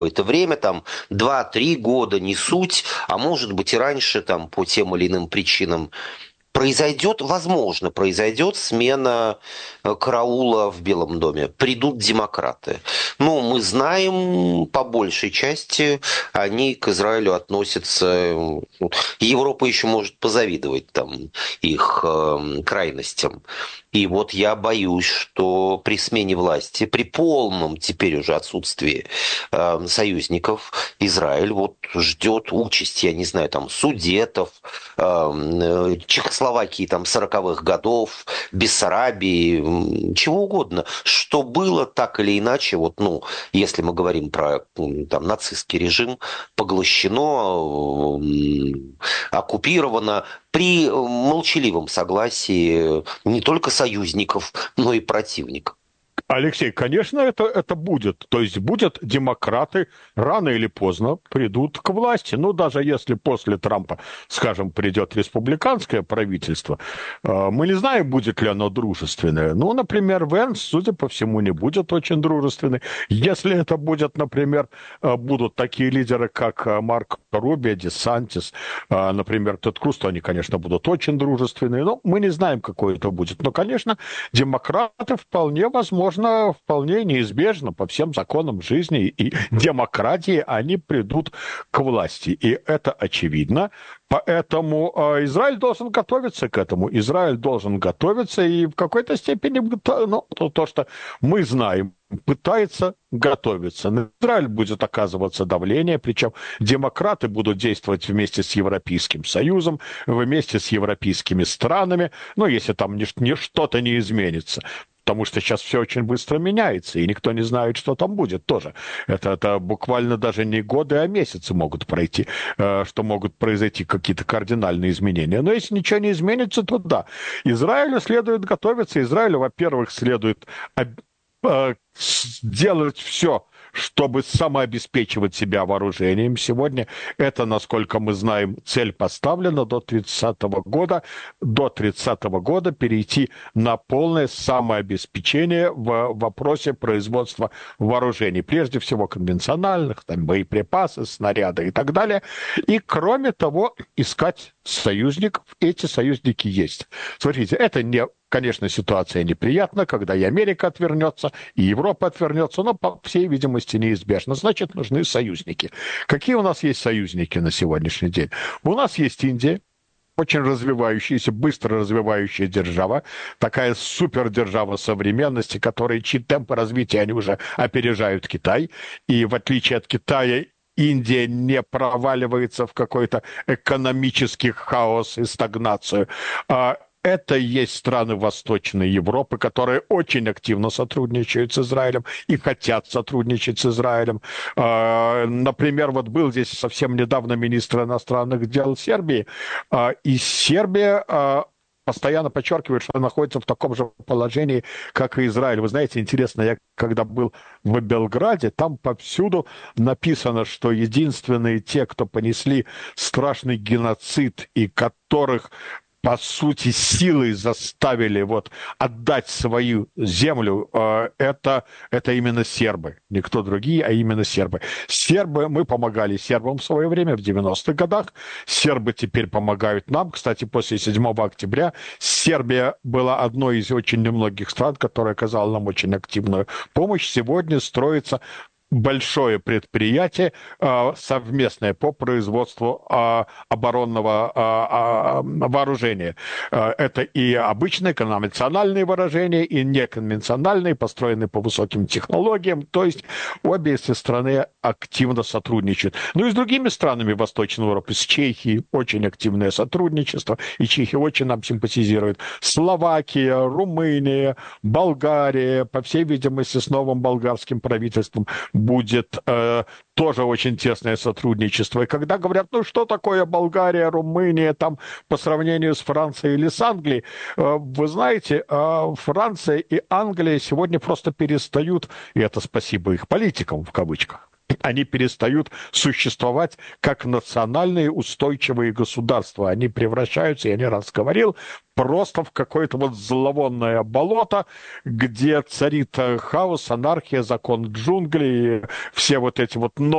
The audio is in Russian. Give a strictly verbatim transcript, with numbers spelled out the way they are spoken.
какое-то время, там, два-три года, не суть, а может быть и раньше, там, по тем или иным причинам, произойдет, возможно, произойдет смена э, караула в Белом доме. Придут демократы. Ну, мы знаем, по большей части, они к Израилю относятся... э, Европа еще может позавидовать там их э, крайностям. И вот я боюсь, что при смене власти, при полном теперь уже отсутствии э, союзников, Израиль вот ждет участь, я не знаю, там, Судетов, э, Чехословакии там сороковых годов, Бессарабии, м, чего угодно, что было так или иначе, вот, ну, если мы говорим про м, там, нацистский режим, поглощено, м, оккупировано при э, молчаливом согласии не только союзников, но и противников. Алексей, конечно, это, это будет. То есть будет демократы рано или поздно придут к власти. Ну, даже если после Трампа, скажем, придет республиканское правительство, э, мы не знаем, будет ли оно дружественное. Ну, например, Венс, судя по всему, не будет очень дружественный. Если это будет, например, э, будут такие лидеры, как э, Марк Рубио, Десантис, э, например, Тед Круз, то они, конечно, будут очень дружественные. Но мы не знаем, какой это будет. Но, конечно, демократы вполне возможно, вполне неизбежно по всем законам жизни и демократии они придут к власти. И это очевидно. Поэтому э, Израиль должен готовиться к этому. Израиль должен готовиться и в какой-то степени, ну, то, то, что мы знаем, пытается готовиться. На Израиль будет оказываться давление, причем демократы будут действовать вместе с Европейским Союзом, вместе с европейскими странами, ну, если там ни, ни, что-то не изменится. Потому что сейчас все очень быстро меняется, и никто не знает, что там будет тоже. Это, это буквально даже не годы, а месяцы могут пройти, э, что могут произойти какие-то кардинальные изменения. Но если ничего не изменится, то да. Израилю следует готовиться. Израилю, во-первых, следует э, делать все, чтобы самообеспечивать себя вооружением. Сегодня это, насколько мы знаем, цель поставлена до тридцатого года. До тридцатого года перейти на полное самообеспечение в вопросе производства вооружений. Прежде всего конвенциональных, там, боеприпасы, снаряды и так далее. И, кроме того, искать союзников. Эти союзники есть. Смотрите, это не... Конечно, ситуация неприятна, когда и Америка отвернется, и Европа отвернется, но, по всей видимости, неизбежно. Значит, нужны союзники. Какие у нас есть союзники на сегодняшний день? У нас есть Индия, очень развивающаяся, быстро развивающая держава, такая супердержава современности, которая, чьи темпы развития, они уже опережают Китай. И в отличие от Китая, Индия не проваливается в какой-то экономический хаос и стагнацию. А это и есть страны Восточной Европы, которые очень активно сотрудничают с Израилем и хотят сотрудничать с Израилем. А, например, вот был здесь совсем недавно министр иностранных дел Сербии, а, и Сербия а, постоянно подчеркивает, что находится в таком же положении, как и Израиль. Вы знаете, интересно, я когда был в Белграде, там повсюду написано, что единственные те, кто понесли страшный геноцид и которых по сути, силой заставили вот отдать свою землю, э, это, это именно сербы. Никто другие, а именно сербы. Сербы, мы помогали сербам в свое время, в девяностых годах. Сербы теперь помогают нам. Кстати, после седьмого октября Сербия была одной из очень немногих стран, которая оказала нам очень активную помощь. Сегодня строится большое предприятие э, совместное по производству э, оборонного э, э, вооружения. Э, это и обычные конвенциональные вооружения, и неконвенциональные, построенные по высоким технологиям. То есть обе эти страны активно сотрудничают. Ну и с другими странами Восточной Европы, с Чехией очень активное сотрудничество, и Чехия очень нам симпатизирует. Словакия, Румыния, Болгария, по всей видимости, с новым болгарским правительством будет э, тоже очень тесное сотрудничество. И когда говорят, ну что такое Болгария, Румыния там по сравнению с Францией или с Англией, э, вы знаете, э, Франция и Англия сегодня просто перестают, и это спасибо их политикам в кавычках, они перестают существовать как национальные устойчивые государства. Они превращаются, я не раз говорил, просто в какое-то вот зловонное болото, где царит хаос, анархия, закон джунглей, все вот эти вот